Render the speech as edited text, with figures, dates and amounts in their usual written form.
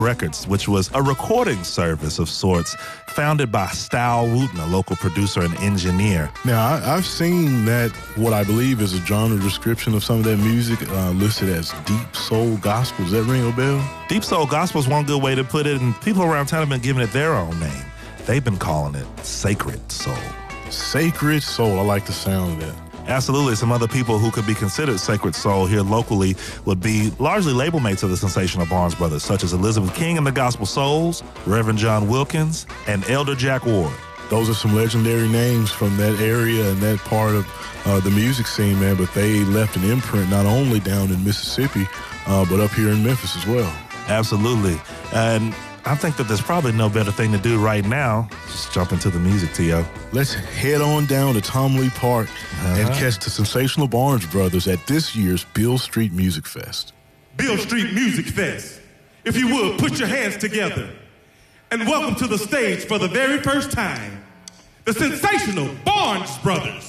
Records, which was a recording service of sorts founded by Style Wooten, a local producer and engineer. Now, I've seen that, what I believe is a genre description of some of that music listed as deep soul gospel. Does that ring a bell? Deep soul gospel is one good way to put it, and people around town have been giving it their own name. They've been calling it sacred soul. Sacred soul. I like the sound of that. Absolutely. Some other people who could be considered sacred soul here locally would be largely label mates of the sensational Barnes Brothers, such as Elizabeth King and the Gospel Souls, Reverend John Wilkins, and Elder Jack Ward. Those are some legendary names from that area and that part of the music scene, man, but they left an imprint not only down in Mississippi, but up here in Memphis as well. Absolutely. And I think that there's probably no better thing to do right now. Just jump into the music, T.O. Let's head on down to Tom Lee Park and catch the sensational Barnes Brothers at this year's Beale Street Music Fest. Beale Street Music Fest. If you would, put your hands together and welcome to the stage for the very first time, the sensational Barnes Brothers.